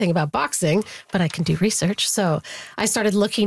anything about boxing, but I can do research. So I started looking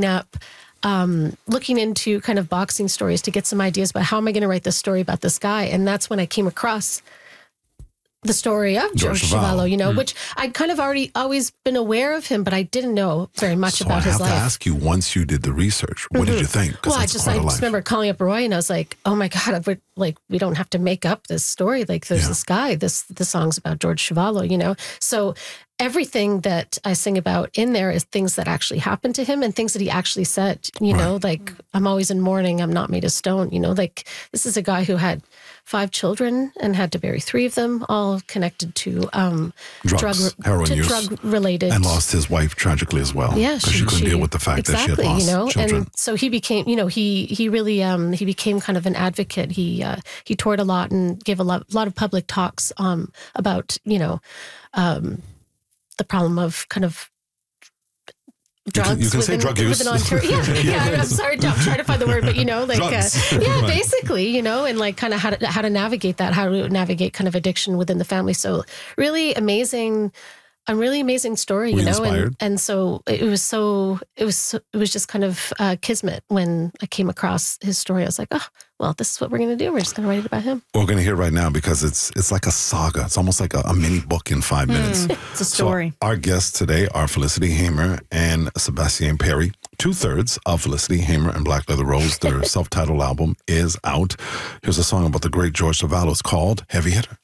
into kind of boxing stories to get some ideas about how am I going to write this story about this guy. And that's when I came across the story of George Chuvalo, which I'd kind of always been aware of him, but I didn't know very much about his life. I have to ask you, once you did the research, what did you think? Well, I just remember calling up Roy and I was like, oh my God, we don't have to make up this story. Like there's this guy, the song's about George Chuvalo, So everything that I sing about in there is things that actually happened to him and things that he actually said, like I'm always in mourning, I'm not made of stone, like this is a guy who had 5 children and had to bury 3 of them, all connected to heroin use, drug-related. And lost his wife tragically as well. Yeah, because she couldn't deal with the fact that she had lost children. And so he became, he really he became kind of an advocate. He toured a lot and gave a lot of public talks about the problem of kind of drugs. You can say drug use. I'm sorry, I'm trying to find the word, but basically, and like kind of how to navigate that, how to navigate kind of addiction within the family. So really amazing story, and so it was just kind of kismet when I came across his story. I was like, oh, well, this is what we're going to do. We're just going to write it about him. We're going to hear it right now because it's like a saga. It's almost like a mini book in 5 minutes. It's a story. So our guests today are Felicity Hamer and Sebastien Perry. 2/3 of Felicity Hamer and Black Leather Rose. Their self-titled album is out. Here's a song about the great George Chuvalo. It's called Heavy Hitter.